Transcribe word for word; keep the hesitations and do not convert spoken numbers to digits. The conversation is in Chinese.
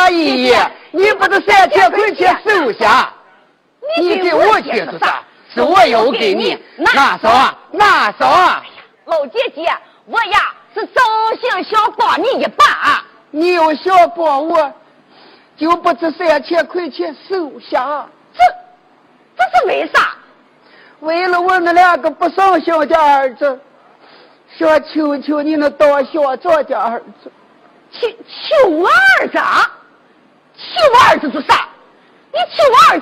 他一爷，你不是三千块钱收下？你给我去是啥？是我要给你，那少啊，那少啊！ 老姐姐，我呀是真心想帮你一把。 你要想帮我，就不止三千块钱收下。 这，这是为啥？ 为了我们两个不上小家儿子，想求求你能当小庄家儿子。 求求我儿子？求我儿子做啥？你求我儿子